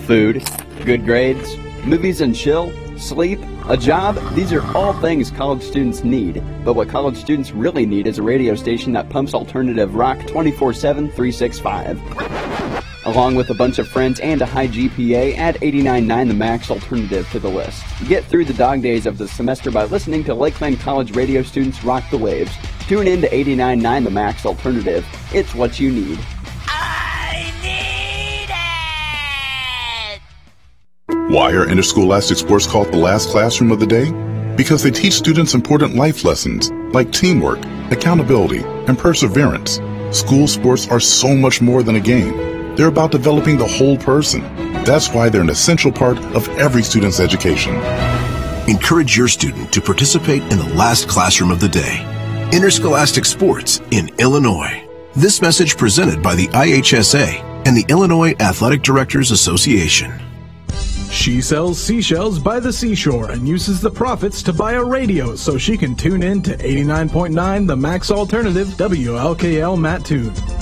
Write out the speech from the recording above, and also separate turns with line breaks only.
Food, good grades, movies and chill, sleep, a job, these are all things college students need. But what college students really need is a radio station that pumps alternative rock 24/7, 365. Along with a bunch of friends and a high GPA, add 89.9 The Max Alternative to the list. Get through the dog days of the semester by listening to Lakeland College radio students rock the waves. Tune in to 89.9 The Max Alternative. It's what you need.
I need it!
Why are interscholastic sports called the last classroom of the day? Because they teach students important life lessons like teamwork, accountability, and perseverance. School sports are so much more than a game. They're about developing the whole person. That's why they're an essential part of every student's education.
Encourage your student to participate in the last classroom of the day. Interscholastic sports in Illinois. This message presented by the IHSA and the Illinois Athletic Directors Association.
She sells seashells by the seashore and uses the profits to buy a radio so she can tune in to 89.9 The Max Alternative WLKL Mattoon.